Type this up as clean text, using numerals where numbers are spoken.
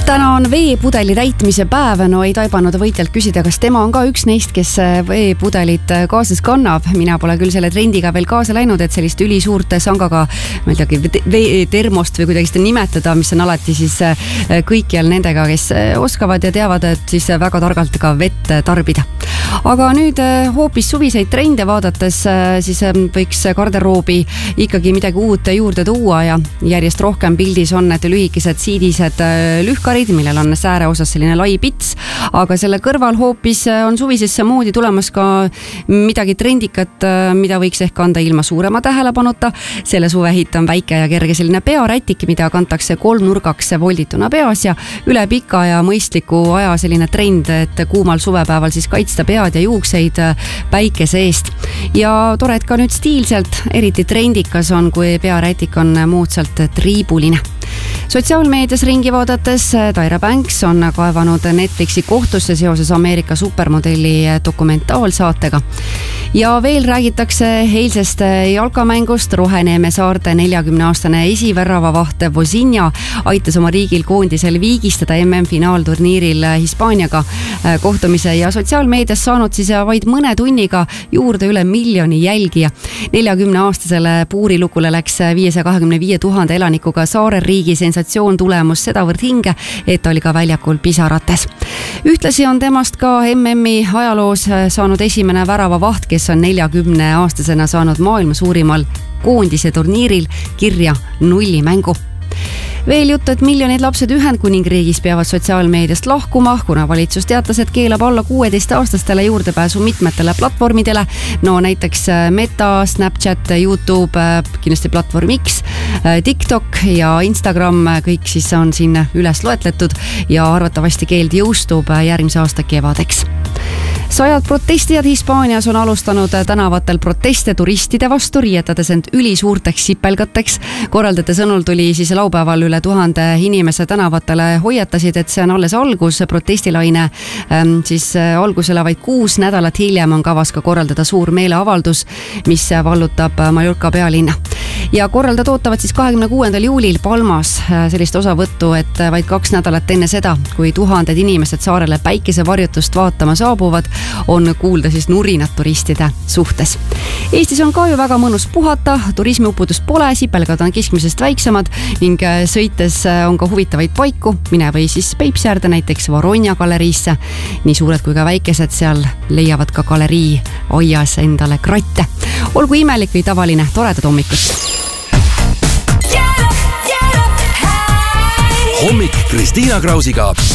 Täna on veepudeli täitmise päev, no ei taibanud võitjalt küsida, kas tema on ka üks neist, kes veepudelit kaasas kannab. Mina pole küll selle trendiga veel kaasa läinud, et sellist ülisuurt sangaga, ma ei teagi, veetermost või kuidagi seda nimetada, mis on alati siis kõikjal nendega, kes oskavad ja teavad, et siis väga targalt ka vett tarbida. Aga nüüd hoopis suviseid trende vaadates, siis võiks garderoobi ikkagi midagi uut juurde tuua ja järjest rohkem pildis on need lühikesed siidised lühkarid, millel on sääre osas selline lai pits, aga selle kõrval hoopis on suvisesse moodi tulemas ka midagi trendikat, mida võiks ehk anda ilma suurema tähelepanuta. Selle suve hitt on väike ja kerge selline pearätik, mida kantakse kolmnurgaks voldituna peas ja üle pika ja mõistliku aja selline trend, et kuumal suvepäeval siis kaitsta pead ja juukseid päikese eest. Ja tore, et ka nüüd stiilselt, eriti trendikas on, kui pearätik on moodsalt triibuline. Sotsiaalmeedias ringi vaadates Tyra Banks on kaevanud Netflixi kohtusse seoses Ameerika supermodelli dokumentaalsaatega. Ja veel räägitakse eilsest jalkamängust. Roheneeme saarte 40-aastane esivärravavaht Vozinja aitas oma riigil koondisel viigistada MM-finaalturniiril Hispaaniaga kohtumise ja sotsiaalmeedias saanud siis vaid mõne tunniga juurde üle 1 miljoni jälgija. 40-aastasele puurilukule läks 525 000 elanikuga saare riigi sensatsioon tulemus sedavõrd hinge, et oli ka väljakul pisarates. Ühtlasi on temast ka MM-i ajaloos saanud esimene väravavaht, kes on 40-aastasena saanud maailma suurimal koondise turniiril kirja 0 mängu. Veel juttu, et miljonid lapsed Ühendkuningriigis peavad sotsiaalmeediast lahkuma, kuna valitsus teatas, et keelab alla 16-aastastele juurdepääsu mitmetele platvormidele. No näiteks Meta, Snapchat, YouTube, kindlasti platvorm X, TikTok ja Instagram, kõik siis on siin üles loetletud ja arvatavasti keeld jõustub järgmise aasta kevadeks. 100 protestijad Hispaanias on alustanud tänavatel proteste turistide vastu, riietades end ülisuurteks sipelgateks. Korraldajate sõnul tuli siis laupäeval üle 1000 inimese tänavatele, hoiatasid, et see on alles algus. Protestilaine siis algusele vaid 6 nädalat hiljem on kavas ka korraldada suur meeleavaldus, mis vallutab Mallorca pealinna. Ja korraldajad ootavad siis 26. juulil Palmas sellist osavõttu, et vaid 2 nädalat enne seda, kui 1000 inimesed saarele päikesevarjutust vaatama saabuvad, on kuulda siis nurinat turistide suhtes. Eestis on ka ju väga mõnus puhata, turismiuputust pole, sipelgad on keskmisest väiksemad ning sõites on ka huvitavaid paiku, mine või siis Peipsi äärde, näiteks Voronja galeriisse. Nii suured kui ka väikesed seal leiavad ka galerii aias endale kratte. Olgu imelik või tavaline, toredad hommikut! Hommik Kristiina Krausiga